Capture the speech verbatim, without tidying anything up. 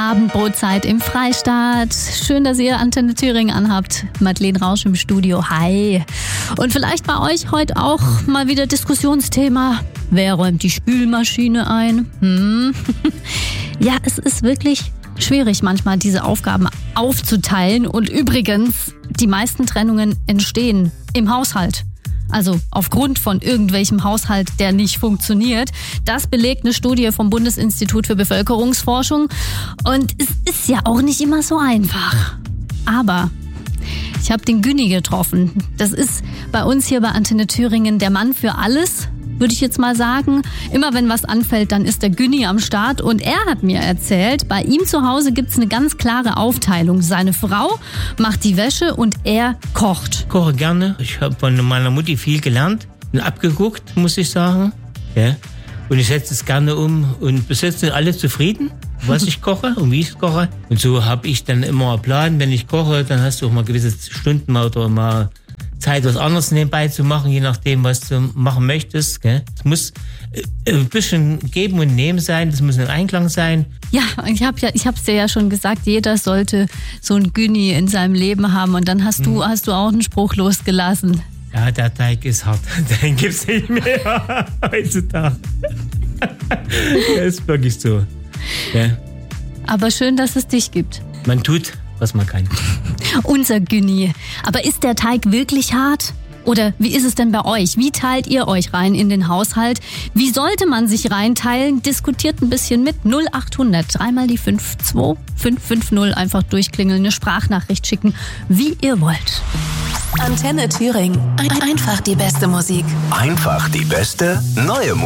Abendbrotzeit im Freistaat. Schön, dass ihr Antenne Thüringen anhabt. Madeleine Rausch im Studio. Hi. Und vielleicht bei euch heute auch mal wieder Diskussionsthema. Wer räumt die Spülmaschine ein? Hm. Ja, es ist wirklich schwierig manchmal, diese Aufgaben aufzuteilen. Und übrigens, die meisten Trennungen entstehen im Haushalt. Also aufgrund von irgendwelchem Haushalt, der nicht funktioniert. Das belegt eine Studie vom Bundesinstitut für Bevölkerungsforschung. Und es ist ja auch nicht immer so einfach. Aber ich habe den Günni getroffen. Das ist bei uns hier bei Antenne Thüringen der Mann für alles, würde ich jetzt mal sagen. Immer wenn was anfällt, dann ist der Günni am Start. Und er hat mir erzählt, bei ihm zu Hause gibt's eine ganz klare Aufteilung. Seine Frau macht die Wäsche und er kocht. Ich koche gerne. Ich habe von meiner Mutti viel gelernt und abgeguckt, muss ich sagen. Ja. Und ich setze es gerne um. Und bis jetzt sind alle zufrieden, was ich koche und wie ich koche. Und so habe ich dann immer einen Plan. Wenn ich koche, dann hast du auch mal gewisse Stunden mal oder mal Zeit, was anderes nebenbei zu machen, je nachdem, was du machen möchtest. Gell? Es muss äh, ein bisschen geben und nehmen sein, das muss ein Einklang sein. Ja, ich habe ja, ich hab's dir ja schon gesagt, jeder sollte so einen Günni in seinem Leben haben. Und dann hast du, hm. hast du auch einen Spruch losgelassen. Ja, der Teig ist hart, den gibt's nicht mehr heutzutage. Das ist wirklich so. Ja. Aber schön, dass es dich gibt. Man tut, was man kann. Unser Günni. Aber ist der Teig wirklich hart? Oder wie ist es denn bei euch? Wie teilt ihr euch rein in den Haushalt? Wie sollte man sich reinteilen? Diskutiert ein bisschen mit. null acht hundert, dreimal die fünf zwei fünf fünf null. Einfach durchklingeln, eine Sprachnachricht schicken, wie ihr wollt. Antenne Thüringen. Einfach die beste Musik. Einfach die beste neue Musik.